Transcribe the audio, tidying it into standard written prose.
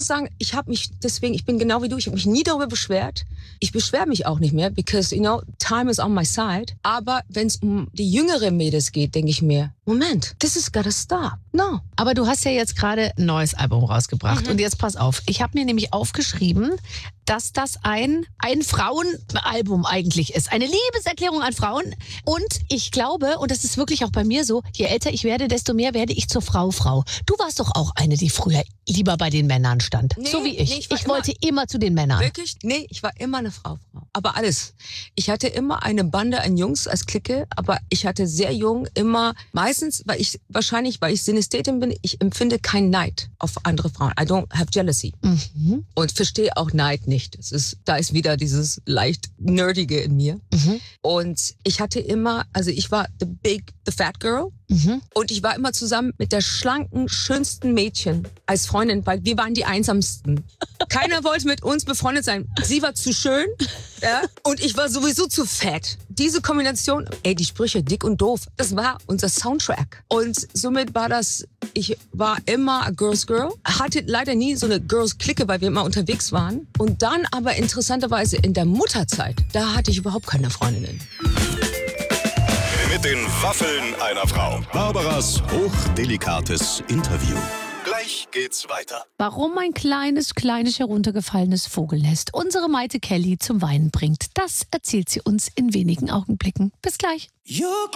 sagen, ich bin genau wie du, ich habe mich nie darüber beschwert. Ich beschwere mich auch nicht mehr, because, time is on my side. Aber wenn es um die jüngere Mädels geht, denke ich mir, Moment, this is gotta stop. No. Aber du hast ja jetzt gerade ein neues Album rausgebracht. Und jetzt pass auf, ich habe mir nämlich aufgeschrieben, dass das ein Frauenalbum eigentlich ist. Eine Liebeserklärung an Frauen. Und ich glaube, und das ist wirklich auch bei mir so, je älter ich werde, desto mehr werde ich zur Frau. Du warst doch auch eine, die früher lieber bei den Männern stand. Nee, so wie ich. nee, ich wollte immer zu den Männern. Wirklich? Nee, ich war immer eine Frau. Aber alles. Ich hatte immer eine Bande an Jungs als Clique, aber ich hatte sehr jung immer, meistens, weil ich Synästhetin bin, ich empfinde keinen Neid auf andere Frauen. I don't have jealousy. Und verstehe auch Neid nicht. Da ist wieder dieses leicht Nerdige in mir. Und ich hatte immer, also ich war the fat girl. Und ich war immer zusammen mit der schlanken, schönsten Mädchen als Freundin, weil wir waren die einsamsten. Keiner wollte mit uns befreundet sein. Sie war zu schön, ja, und ich war sowieso zu fett. Diese Kombination, die Sprüche dick und doof, das war unser Soundtrack. Und somit ich war immer a Girls Girl, hatte leider nie so eine Girls-Clique, weil wir immer unterwegs waren. Und dann aber interessanterweise in der Mutterzeit, da hatte ich überhaupt keine Freundinnen. Mit den Waffeln einer Frau. Barbaras hochdelikates Interview. Gleich geht's weiter. Warum ein kleines heruntergefallenes Vogelnest unsere Maite Kelly zum Weinen bringt, das erzählt sie uns in wenigen Augenblicken. Bis gleich.